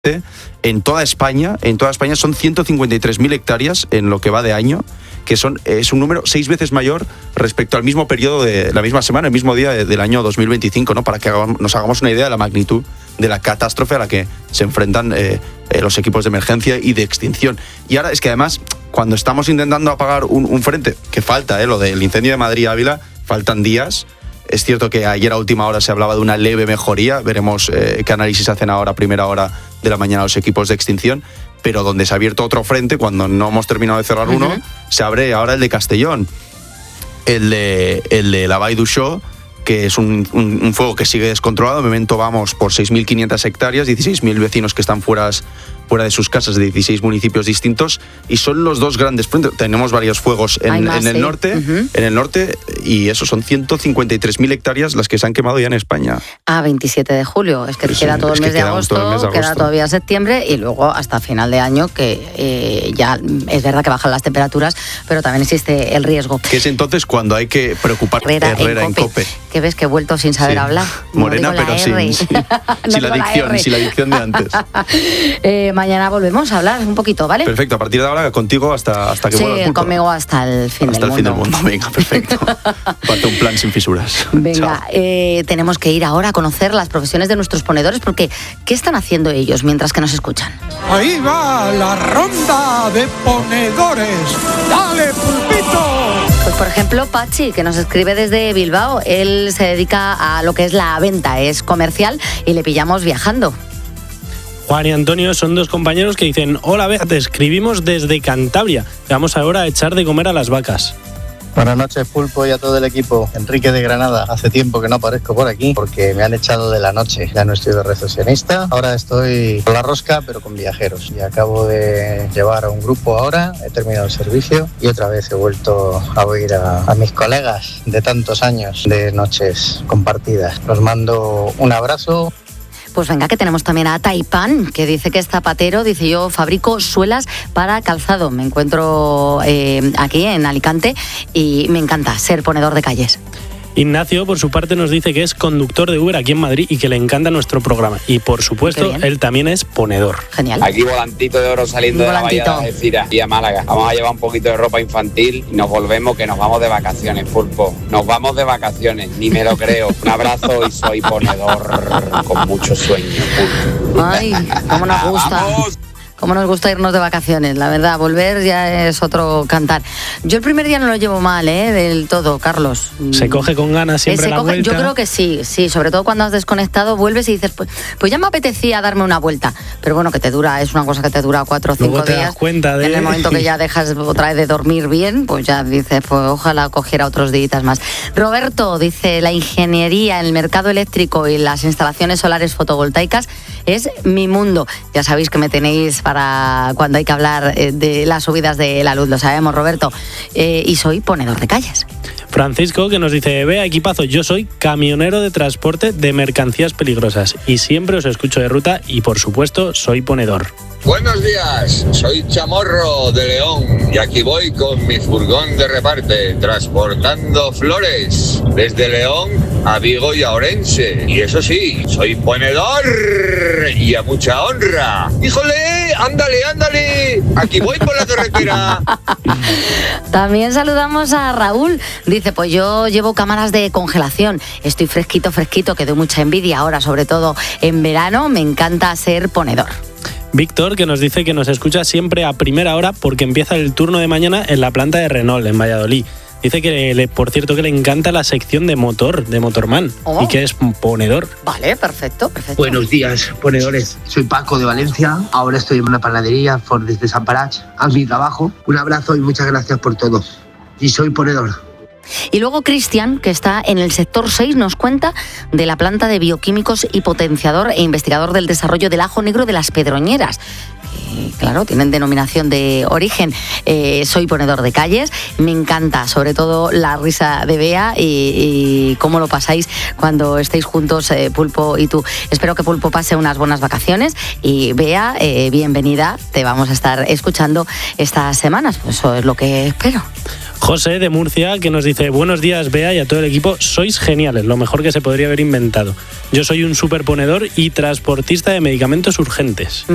En toda España son 153.000 hectáreas en lo que va de año, que es un número 6 veces mayor respecto al mismo periodo de la misma semana, el mismo día del año 2025, ¿no? Para que nos hagamos una idea de la magnitud de la catástrofe a la que se enfrentan los equipos de emergencia y de extinción. Y ahora es que además, cuando estamos intentando apagar un frente, que falta, lo del incendio de Madrid-Ávila, faltan días. Es cierto que ayer a última hora se hablaba de una leve mejoría, veremos qué análisis hacen ahora a primera hora de la mañana los equipos de extinción, pero donde se ha abierto otro frente, cuando no hemos terminado de cerrar uno, se abre ahora el de Castellón, el de la Vall d'Uixó, que es un fuego que sigue descontrolado. De momento vamos por 6.500 hectáreas, 16.000 vecinos que están fuera de sus casas de 16 municipios distintos, y son los dos grandes frentes. Tenemos varios fuegos en el norte, y eso son 153.000 hectáreas las que se han quemado ya en España. 27 de julio, es que queda todo el mes de agosto, queda todavía septiembre, y luego hasta final de año, que ya es verdad que bajan las temperaturas, pero también existe el riesgo. Que es entonces cuando hay que preocuparse. Herrera en COPE. Que ves que he vuelto sin saber hablar. Morena, pero sin la dicción de antes. Mañana volvemos a hablar un poquito, ¿vale? Perfecto, a partir de ahora contigo hasta que vuelva el pulpo. Conmigo hasta el fin del mundo. Hasta el fin del mundo, venga, perfecto. Parte un plan sin fisuras. Venga, tenemos que ir ahora a conocer las profesiones de nuestros ponedores, porque ¿qué están haciendo ellos mientras que nos escuchan? Ahí va la ronda de ponedores. ¡Dale, pulpito! Pues por ejemplo, Pachi, que nos escribe desde Bilbao, él se dedica a lo que es la venta, es comercial y le pillamos viajando. Juan y Antonio son dos compañeros que dicen: hola, Bea, te escribimos desde Cantabria, vamos ahora a echar de comer a las vacas. Buenas noches, Pulpo, y a todo el equipo. Enrique de Granada. Hace tiempo que no aparezco por aquí porque me han echado de la noche. Ya no estoy de recepcionista, ahora estoy con la rosca, pero con viajeros. Y acabo de llevar a un grupo ahora, he terminado el servicio y otra vez he vuelto a oír a mis colegas de tantos años de noches compartidas. Os mando un abrazo. Pues venga, que tenemos también a Taipan, que dice que es zapatero, dice: yo fabrico suelas para calzado. Me encuentro aquí en Alicante y me encanta ser ponedor de calles. Ignacio, por su parte, nos dice que es conductor de Uber aquí en Madrid y que le encanta nuestro programa. Y, por supuesto, él también es ponedor. Genial. Aquí volantito de oro saliendo de la bahía de Algeciras y a Málaga. Vamos a llevar un poquito de ropa infantil y nos volvemos, que nos vamos de vacaciones, Pulpo. Nos vamos de vacaciones, ni me lo creo. Un abrazo y soy ponedor con mucho sueño, Pulpo. Ay, cómo nos gusta. ¡Vamos! Cómo nos gusta irnos de vacaciones, la verdad, volver ya es otro cantar. Yo el primer día no lo llevo mal, del todo, Carlos. Se coge con ganas siempre la vuelta. Yo creo que sí, sobre todo cuando has desconectado, vuelves y dices, pues ya me apetecía darme una vuelta. Pero bueno, que te dura, es una cosa que te dura 4 o 5 días. Te das cuenta en el momento que ya dejas otra vez de dormir bien, pues ya dices, pues ojalá cogiera otros días más. Roberto dice: la ingeniería, el mercado eléctrico y las instalaciones solares fotovoltaicas es mi mundo. Ya sabéis que me tenéis para cuando hay que hablar de las subidas de la luz, lo sabemos, Roberto. Y soy ponedor de calles. Francisco, que nos dice: vea, equipazo, yo soy camionero de transporte de mercancías peligrosas y siempre os escucho de ruta y, por supuesto, soy ponedor. Buenos días, soy Chamorro de León y aquí voy con mi furgón de reparte transportando flores desde León a Vigo y a Orense. Y eso sí, soy ponedor y a mucha honra. ¡Híjole! ¡Ándale! Aquí voy por la carretera. También saludamos a Raúl. Dice: pues yo llevo cámaras de congelación. Estoy fresquito, que doy mucha envidia ahora, sobre todo en verano. Me encanta ser ponedor. Víctor, que nos dice que nos escucha siempre a primera hora porque empieza el turno de mañana en la planta de Renault, en Valladolid. Dice que, por cierto, que le encanta la sección de motor, de Motorman, y que es ponedor. Vale, perfecto. Buenos días, ponedores. Soy Paco de Valencia. Ahora estoy en una panadería, Ford de San Parach, a mi trabajo. Un abrazo y muchas gracias por todo. Y soy ponedor. Y luego Cristian, que está en el sector 6, nos cuenta de la planta de bioquímicos y potenciador e investigador del desarrollo del ajo negro de las Pedroñeras. Claro, tienen denominación de origen. Soy ponedor de calles. Me encanta, sobre todo, la risa de Bea y cómo lo pasáis cuando estéis juntos, Pulpo y tú. Espero que Pulpo pase unas buenas vacaciones y Bea, bienvenida. Te vamos a estar escuchando estas semanas. Eso es lo que espero. José, de Murcia, que nos dice: buenos días, Bea, y a todo el equipo, sois geniales, lo mejor que se podría haber inventado. Yo soy un superponedor y transportista de medicamentos urgentes.